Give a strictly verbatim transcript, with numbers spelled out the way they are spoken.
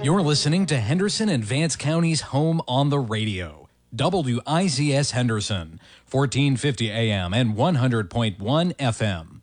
You're listening to Henderson and Vance County's home on the radio. W I Z S Henderson, fourteen fifty A M and one hundred point one F M.